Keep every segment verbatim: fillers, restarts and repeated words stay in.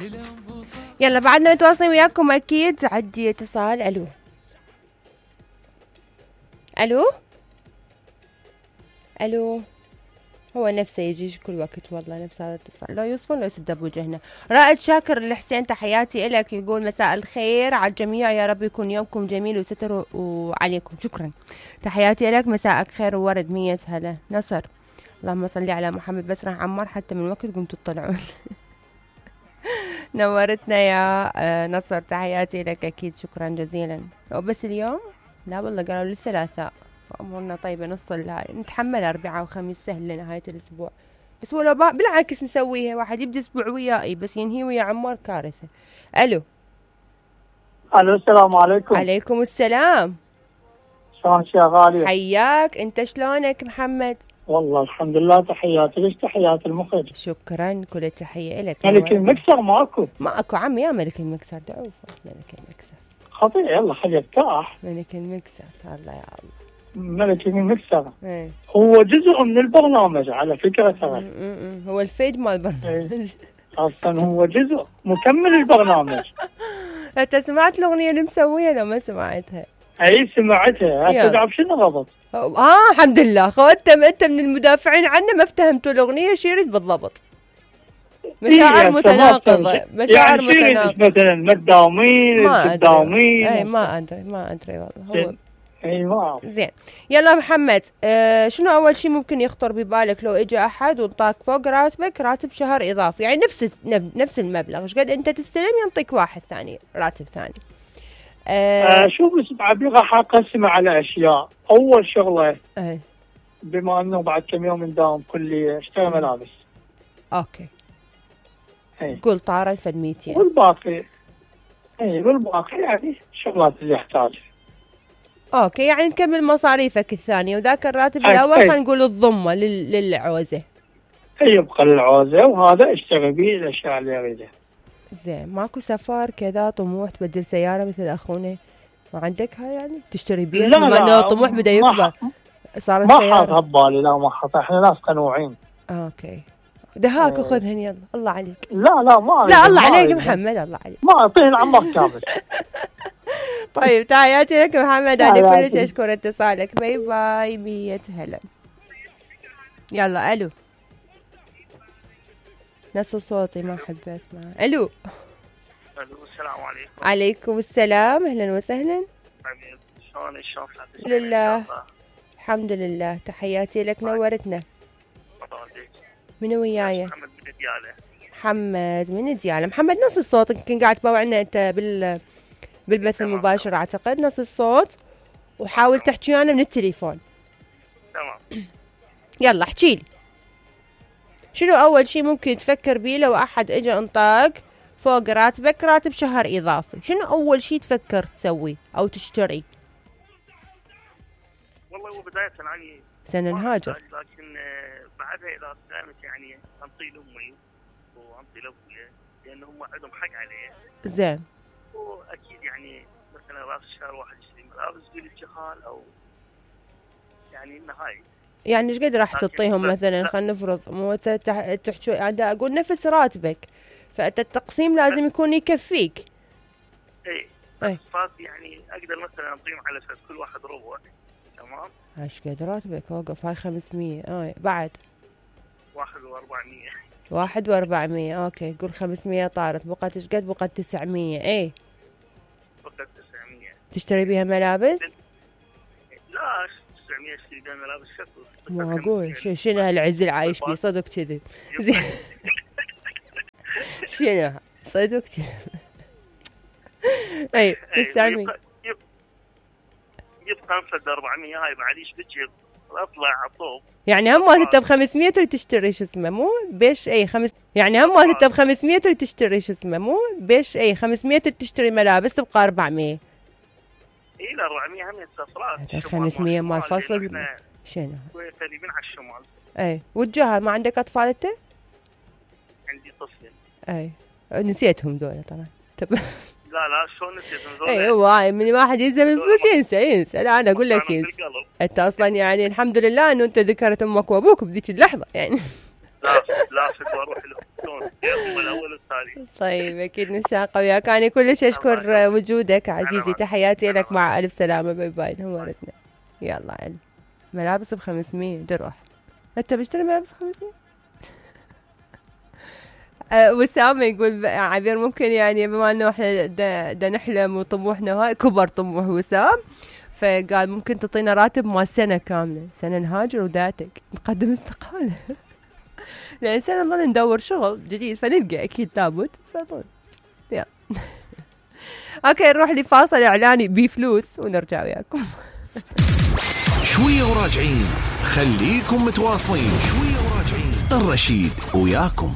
يلا بعدنا متواصلين وياكم اكيد. عندي اتصال. الو الو الو. هو نفسه يجي كل وقت والله نفس هذا الاتصال. لا يوصفون لا يسد بوجهنا. رائد شاكر الحسين تحياتي لك، يقول مساء الخير على الجميع، يا رب يكون يومكم جميل وستر وعليكم. شكرا تحياتي لك، مساءك خير وورد. مية هلا. نصر اللهم صل على محمد. بس راح عمار حتى من وقت قمتوا تطلعون. نورتنا يا نصر، تحياتي لك اكيد. شكرا جزيلا. بس اليوم لا والله قالوا للثلاثاء، فأمورنا طيبة نص الهاي، نتحمل أربعاء وخميس سهل لنهاية الأسبوع. بس ولا بالعكس مسويها، واحد يبدأ أسبوع وياي بس ينهي ويا عمار كارثة. ألو ألو السلام عليكم. عليكم السلام. شلونك يا غالية؟ حياك. أنت شلونك محمد؟ والله الحمد لله. تحياتي ليش تحيات المخرج. شكرا كل التحية لك. ملك المكسر ماكو؟ ماكو عمي يا ملك المكسر. دعوفة ملك المكسر خطير. يلا خليه يرتاح. ملك المكسر. الله يا الله. ملك المكسر ايه. هو جزء من البرنامج على فكرة ترى. هو الفيد مال البرنامج. ايه. اصلا هو جزء مكمل البرنامج. انت سمعت الاغنية اللي مسويها لو ما سمعتها؟ اي سمعتها. تدعب شنو غلط؟ اه الحمد لله. خوت انت من المدافعين عنه ما افتهمتوا الاغنية شو يريد بالضبط. مشاعر متناقضة. مشاعر يعني متناقضة. مثلا مداومين قدامين. اي ما ادري ما ادري والله. هو اي ما اعرف. زين يلا محمد. آه شنو اول شيء ممكن يخطر ببالك لو اجى احد وانطاك فوق راتبك راتب شهر اضافي، يعني نفس نفس المبلغ ايش قد انت تستلم ينطيك واحد ثاني راتب ثاني. آه آه شوف بس بعد راح اقسمه على اشياء. اول شغله اي بما انه بعد كم يوم نداوم كليه اشتري ملابس. اوكي. اي قول طاره فد ميتين. والباقي اي والباقي يعني الشغلات اللي يحتاجها. اوكي يعني نكمل مصاريفك الثانيه وذاك الراتب الاول خلينا نقول الضمه لل... للعوزه. يبقى للعوزه وهذا اشتري به الاشياء اللي اريدها. زين ماكو سفر كذا طموح تبدل سياره مثل اخونا؟ ما عندك هاي يعني تشتري بيت؟ لا لا انه الطموح بدا يكبر صارت ما سياره. حاط ببالي. لا ما حاط. احنا ناس قنوعين. اوكي دهاك وخذهن يلا الله عليك. لا لا ما لا الله عليك محمد الله عليك. ما اعطيه عمار كامل. طيب تحياتي لك محمد. انا كلش اشكر اتصالك. باي باي. مية هلا. يلا الو. نفس صوتي ما احب اسمع. الو الو السلام عليكم. عليكم السلام اهلا وسهلا. شلونك شلون الحمد لله الحمد لله. تحياتي لك نورتنا. من وياي؟ محمد من دياله. محمد من دياله. محمد نص الصوت يمكن قاعد تباوعنا انت بال بالبث المباشر اعتقد. نص الصوت وحاول تحكي ويانا من التليفون. تمام. يلا احكي لي شنو اول شيء ممكن تفكر بيه لو احد اجى انطاك فوق راتبك راتب شهر اضافي؟ شنو اول شيء تفكر تسوي او تشتري؟ والله هو بداية يعني سنة نهاجر لكن بعدها اذا كانت يعني انطي لامي وانطي لابويا لان هم عندهم حق عليه. زين. واكيد يعني مثلا راس الشهر واحد يشتري ملابس بالجهال او يعني انه هاي يعني ايش قد راح تعطيهم مثلا؟ خلينا نفرض مو تحكي يعني اقول نفس راتبك فانت التقسيم لازم يكون يكفيك. اي اي فات يعني اقدر مثلا اعطيهم على اساس كل واحد ربع. تمام. ايش قد راتبك؟ اوقف هاي خمسمية. اه بعد واحد واربعمية. واحد واربعمية. اوكي قول خمسمية طارت بقت ايش قد؟ بقت تسعمية. اي بقت تسعمية. تشتري بيها ملابس؟ لا تسعمية اشتري بيها ملابس شكل. ما اقول شنو هالعز اللي عايش بيه صدق كذي. زين شنو صدق كذي. اي تسعمية. يبقى انفد أربعمية. هاي بعد ايش بتجيب؟ اطلع عطوب. يعني هم انت ب خمسمية تريد تشتري شو اسمه مو بيش اي خمس. يعني هم انت ب خمسمية تريد تشتري شو اسمه مو بيش اي خمسمية تريد تشتري ملابس تبقى أربعمية. اي لا أربعمية هم استفراد. خمسمية مال فصل شنو؟ قريبين على الشمال. اي والجهل ما عندك اطفال انت؟ عندي طفلين. اي نسيتهم دول طبعا. لا لا شلون نسيتهم دول؟ اي هو من واحد يلزم الفلوس ينسى ينسى. لا انا اقول لك ينسى. انت اصلا يعني الحمد لله انه انت ذكرت امك وابوك بذيك اللحظه يعني. لا لا فد واروح له. شلون يوم الاول والثاني. طيب اكيد نشاق وياك. انا كلش اشكر وجودك عزيزي، تحياتي لك، مع الف سلامه، باي باي، نورتنا. يلا علم ملابس ب خمسمية تروح انت بشتري ملابس خمسمية. أه وسام يقول عبير ممكن يعني بما انه احنا دا نحلم وطموحنا هاي كبر طموح وسام، فقال ممكن تعطينا راتب مال سنه كامله، سنه نهاجر وذاتك نقدم استقاله. لان سنه نظل ندور شغل جديد فنلقى اكيد لابد فطول. يلا اوكي نروح لفاصل اعلاني بفلوس ونرجع وياكم. شويه وراجعين، خليكم متواصلين. شويه وراجعين، الرشيد وياكم.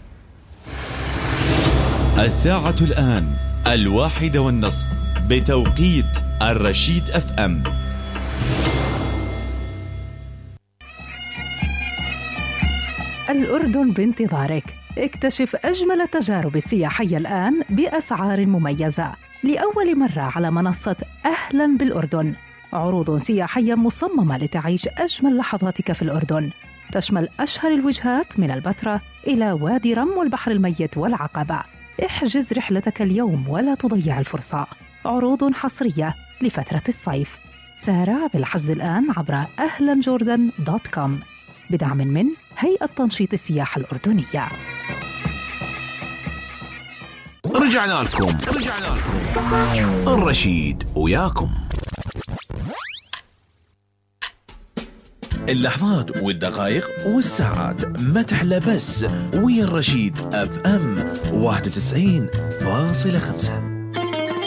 الساعة الآن الواحدة والنصف بتوقيت الرشيد اف ام. الأردن بانتظارك. اكتشف أجمل التجارب السياحية الآن بأسعار مميزة لأول مرة على منصة أهلا بالأردن. عروض سياحية مصممة لتعيش أجمل لحظاتك في الأردن، تشمل أشهر الوجهات من البتراء إلى وادي رم والبحر الميت والعقبة. احجز رحلتك اليوم ولا تضيع الفرصة. عروض حصرية لفترة الصيف. سارع بالحجز الآن عبر أهلا جوردن دوت كوم بدعم من هيئة تنشيط السياحة الأردنية. رجعنا لكم رجعنا لكم الرشيد وياكم. اللحظات والدقائق والساعات ما تحلى بس ويا الرشيد اف ام واحد وتسعين فاصلة خمسة.